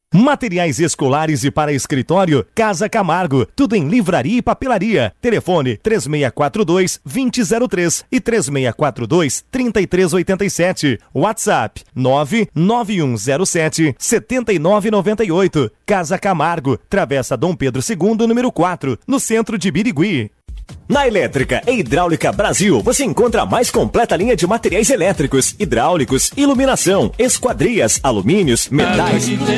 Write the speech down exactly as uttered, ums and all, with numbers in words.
Materiais escolares e para escritório, Casa Camargo. Tudo em livraria e papelaria. Telefone três seis quatro dois, dois zero zero três e três seis quatro dois, três três oito sete. WhatsApp nove nove um zero sete, sete nove nove oito. Casa Camargo, Travessa Dom Pedro segundo, número quatro, no centro de Birigui. Na Elétrica e Hidráulica Brasil, você encontra a mais completa linha de materiais elétricos, hidráulicos, iluminação, esquadrias, alumínios, metais.